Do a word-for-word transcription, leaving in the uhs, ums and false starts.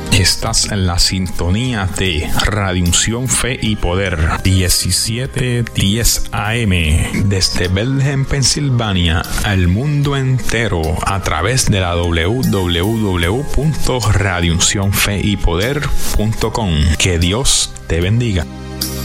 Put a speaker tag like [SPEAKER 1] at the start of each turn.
[SPEAKER 1] Estás en la sintonía de Radio Unción Fe y Poder diecisiete diez A M desde Bethlehem, Pensilvania, al mundo entero a través de la doble u doble u doble u punto radio unción fe y poder punto com. Que Dios te bendiga.